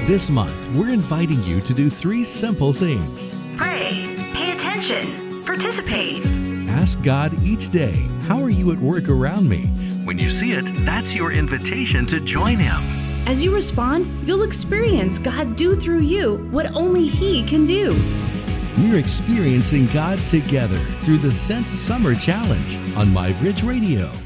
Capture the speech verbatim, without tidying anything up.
This month, we're inviting you to do three simple things. Pray, pay attention, participate. Ask God each day, how are you at work around me? When you see it, that's your invitation to join Him. As you respond, you'll experience God do through you what only He can do. We're experiencing God together through the Sent Summer Challenge on MyBridge Radio.